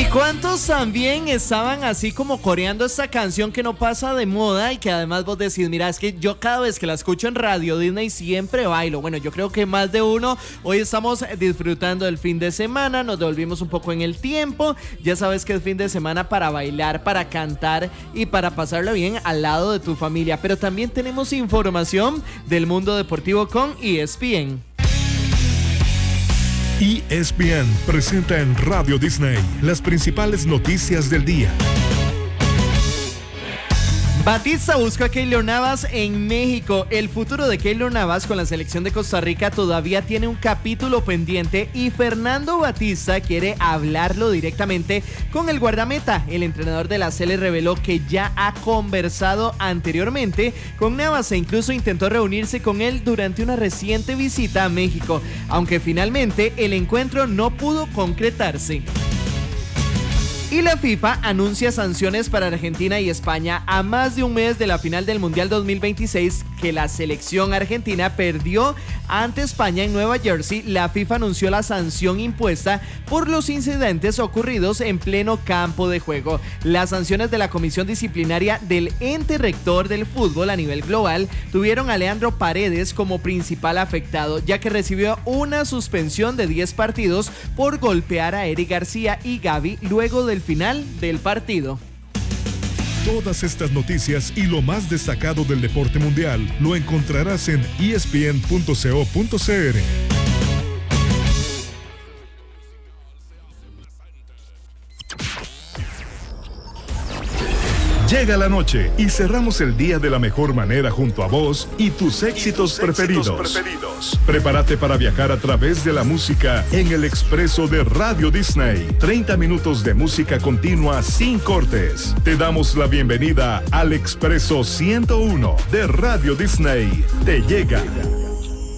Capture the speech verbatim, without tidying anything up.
¿Y cuántos también estaban así como coreando esta canción que no pasa de moda y que además vos decís, mira, es que yo cada vez que la escucho en Radio Disney siempre bailo? Bueno, yo creo que más de uno. Hoy estamos disfrutando del fin de semana, nos devolvimos un poco en el tiempo. Ya sabes que es fin de semana para bailar, para cantar y para pasarlo bien al lado de tu familia. Pero también tenemos información del mundo deportivo con E S P N. E S P N presenta en Radio Disney las principales noticias del día. Batista busca a Keylor Navas en México. El futuro de Keylor Navas con la selección de Costa Rica todavía tiene un capítulo pendiente y Fernando Batista quiere hablarlo directamente con el guardameta. El entrenador de la Sele reveló que ya ha conversado anteriormente con Navas e incluso intentó reunirse con él durante una reciente visita a México, aunque finalmente el encuentro no pudo concretarse. Y la FIFA anuncia sanciones para Argentina y España a más de un mes de la final del Mundial dos mil veintiséis que la selección argentina perdió ante España en Nueva Jersey. La FIFA anunció la sanción impuesta por los incidentes ocurridos en pleno campo de juego. Las sanciones de la Comisión Disciplinaria del ente rector del fútbol a nivel global tuvieron a Leandro Paredes como principal afectado, ya que recibió una suspensión de diez partidos por golpear a Eric García y Gavi luego del final del partido. Todas estas noticias y lo más destacado del deporte mundial lo encontrarás en E S P N punto co punto c r. Llega la noche y cerramos el día de la mejor manera junto a vos y tus éxitos, y tus preferidos. éxitos preferidos. Prepárate para viajar a través de la música en el expreso de Radio Disney. treinta minutos de música continua sin cortes. Te damos la bienvenida al Expreso ciento uno de Radio Disney. Te llega.